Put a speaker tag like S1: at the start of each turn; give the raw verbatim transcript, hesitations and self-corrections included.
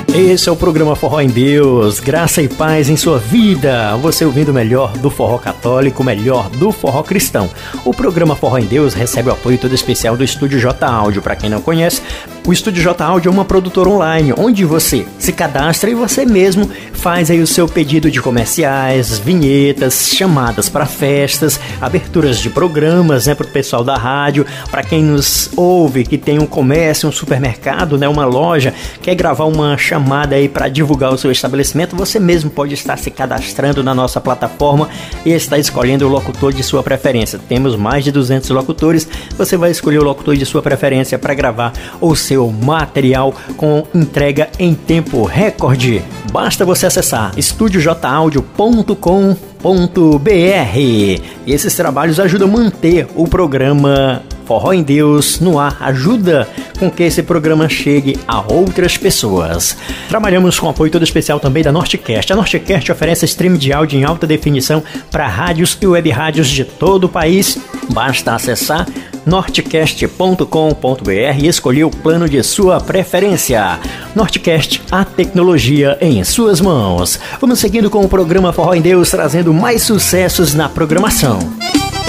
S1: Esse é o programa Forró em Deus, graça e paz em sua vida. Você ouvindo o melhor do forró católico, o melhor do forró cristão. O programa Forró em Deus recebe o apoio todo especial do Estúdio J Áudio. Para quem não conhece, o Estúdio J Áudio é uma produtora online, onde você se cadastra e você mesmo faz aí o seu pedido de comerciais, vinhetas, chamadas para festas, aberturas de programas, né, para o pessoal da rádio. Para quem nos ouve, que tem um comércio, um supermercado, né, uma loja, quer gravar uma chamada chamada aí para divulgar o seu estabelecimento, você mesmo pode estar se cadastrando na nossa plataforma e estar escolhendo o locutor de sua preferência. Temos mais de duzentos locutores, você vai escolher o locutor de sua preferência para gravar o seu material com entrega em tempo recorde. Basta você acessar estúdio j audio ponto com ponto b r. E esses trabalhos ajudam a manter o programa Forró em Deus no ar, ajuda com que esse programa chegue a outras pessoas. Trabalhamos com apoio todo especial também da Nortecast. A Nortecast oferece stream de áudio em alta definição para rádios e web rádios de todo o país. Basta acessar nortecast ponto com ponto b r e escolher o plano de sua preferência. Nortecast, a tecnologia em suas mãos. Vamos seguindo com o programa Forró em Deus, trazendo mais sucessos na programação.